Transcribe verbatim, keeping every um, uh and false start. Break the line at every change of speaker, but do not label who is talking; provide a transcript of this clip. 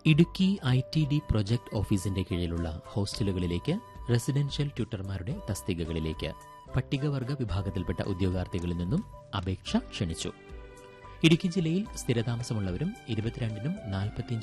Idukki I T D project ഓഫീസിന്റെ കീഴിലുള്ള ഹോസ്റ്റലുകളിലേക്ക് residential ട്യൂട്ടർമാരുടെ തസ്തികകളിലേക്ക് പട്ടികവർഗ വിഭാഗത്തിൽപ്പെട്ട ഉദ്യോഗാർത്ഥികളിൽ നിന്നും അപേക്ഷ ക്ഷണിച്ചു. ഇടുക്കി ജില്ലയിൽ സ്ഥിരതാമസമുള്ളവരും ഇരുപത്തിരണ്ടിനും നാൽപ്പത്തിയഞ്ച്